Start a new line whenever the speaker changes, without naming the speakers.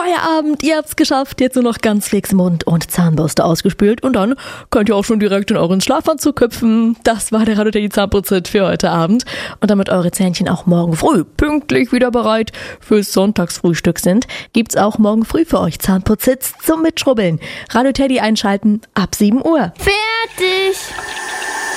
Feierabend, ihr habt's geschafft, jetzt nur noch ganz fix Mund und Zahnbürste ausgespült und dann könnt ihr auch schon direkt in euren Schlafanzug köpfen. Das war der Radio Teddy Zahnputz-Tipp für heute Abend. Und damit eure Zähnchen auch morgen früh pünktlich wieder bereit fürs Sonntagsfrühstück sind, gibt's auch morgen früh für euch Zahnputz-Hits zum Mitschrubbeln. Radio Teddy einschalten ab 7 Uhr.
Fertig!